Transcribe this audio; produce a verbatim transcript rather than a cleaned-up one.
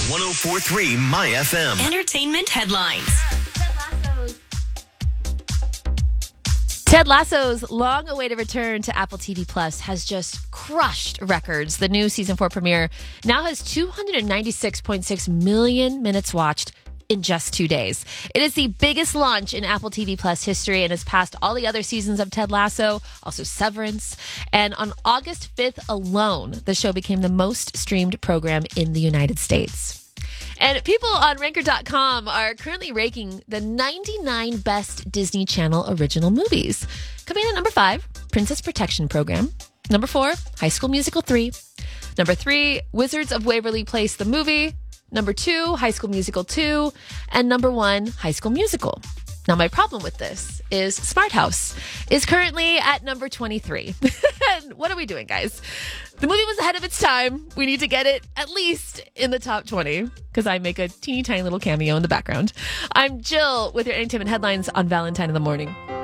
one oh four point three My F M. Entertainment headlines. Ted Lasso's long-awaited return to Apple T V Plus has just crushed records. The new season four premiere now has two hundred ninety-six point six million minutes watched in just two days. It is the biggest launch in Apple T V Plus history and has passed all the other seasons of Ted Lasso, also Severance. And on August fifth alone, the show became the most streamed program in the United States. And people on Ranker dot com are currently ranking the ninety-nine best Disney Channel original movies. Coming in at number five, Princess Protection Program. Number four, High School Musical three. Number three, Wizards of Waverly Place, the movie. Number two, High School Musical two. And number one, High School Musical. Now, my problem with this is Smart House is currently at number twenty-three. And what are we doing, guys? The movie was ahead of its time. We need to get it at least in the top twenty because I make a teeny tiny little cameo in the background. I'm Jill with your entertainment headlines on Valentine in the Morning.